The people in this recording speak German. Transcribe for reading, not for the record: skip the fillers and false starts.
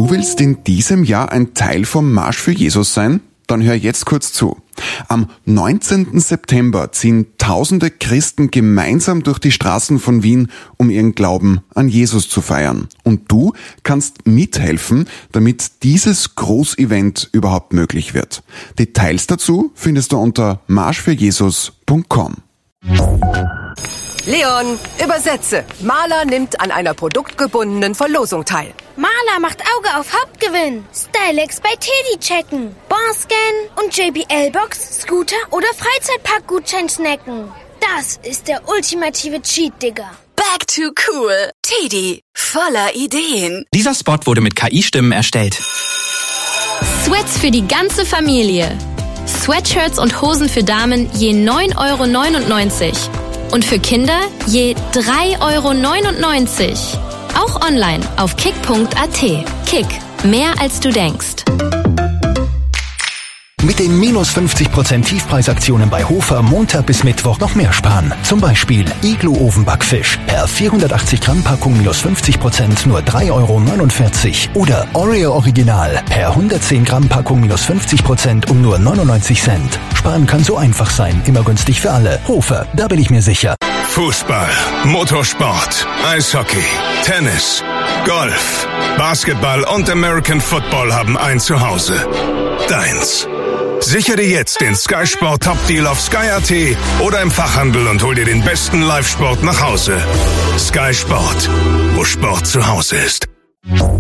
Du willst in diesem Jahr ein Teil vom Marsch für Jesus sein? Dann hör jetzt kurz zu. Am 19. September ziehen tausende Christen gemeinsam durch die Straßen von Wien, um ihren Glauben an Jesus zu feiern. Und du kannst mithelfen, damit dieses Großevent überhaupt möglich wird. Details dazu findest du unter marschfürjesus.com. Leon, übersetze. Maler nimmt an einer produktgebundenen Verlosung teil. Maler macht Auge auf Hauptgewinn. Stylex bei Teddy checken. Bonscan und JBL-Box, Scooter oder Freizeitpark-Gutschein snacken. Das ist der ultimative Cheat, Digga. Back to cool. Teddy, voller Ideen. Dieser Spot wurde mit KI-Stimmen erstellt. Sweats für die ganze Familie. Sweatshirts und Hosen für Damen je 9,99 €. Und für Kinder je 3,99 €. Auch online auf kick.at. Kick, mehr als du denkst. Mit den minus 50% Tiefpreisaktionen bei Hofer Montag bis Mittwoch noch mehr sparen. Zum Beispiel Iglu-Ofenbackfisch per 480 Gramm Packung minus 50% nur 3,49 € oder Oreo Original per 110 Gramm Packung minus 50% um nur 99 Cent. Sparen kann so einfach sein, immer günstig für alle. Hofer, da bin ich mir sicher. Fußball, Motorsport, Eishockey, Tennis, Golf, Basketball und American Football haben ein Zuhause. Deins. Sichere dir jetzt den Sky Sport Top Deal auf Sky.at oder im Fachhandel und hol dir den besten Live-Sport nach Hause. Sky Sport, wo Sport zu Hause ist.